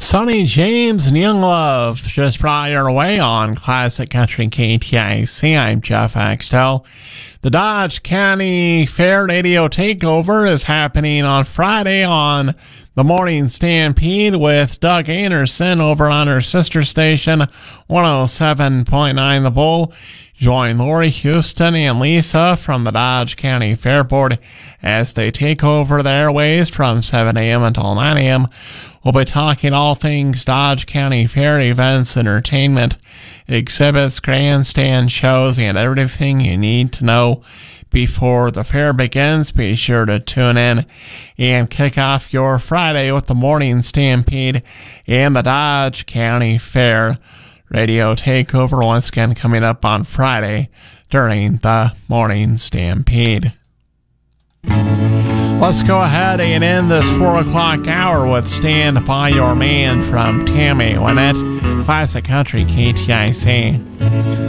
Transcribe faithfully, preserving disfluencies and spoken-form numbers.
Sonny James and Young Love just brought your way on Classic Country K T I C. I'm Jeff Axtell. The Dodge County Fair Radio Takeover is happening on Friday on the Morning Stampede with Doug Anderson over on her sister station, one oh seven point nine The Bull. Join Lori Houston and Lisa from the Dodge County Fair Board as they take over the airways from seven a.m. until nine a.m. We'll be talking all things Dodge County Fair events, entertainment, exhibits, grandstand shows, and everything you need to know before the fair begins. Be sure to tune in and kick off your Friday with the Morning Stampede and the Dodge County Fair Radio Takeover, once again coming up on Friday during the Morning Stampede. Let's go ahead and end this four o'clock hour with Stand By Your Man from Tammy Wynette, Classic Country K T I C.